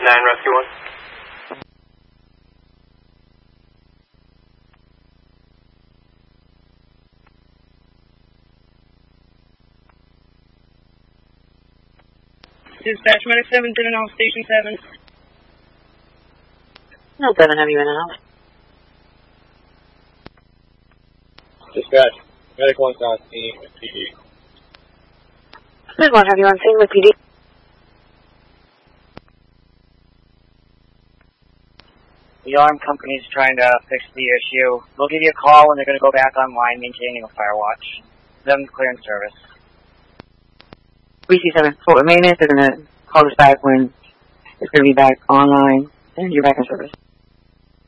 Rescue 1. Dispatch Medic 7, in and out, Station 7. No, 7, have you in and out? Dispatch, Medic 1's on scene with PD. Medic 1, have you on scene with PD? The alarm company's trying to fix the issue. They'll give you a call when they're going to go back online maintaining a fire watch. 7's clearance service. BC7, for a minute, they're going to call us back when it's going to be back online, and you're back in service.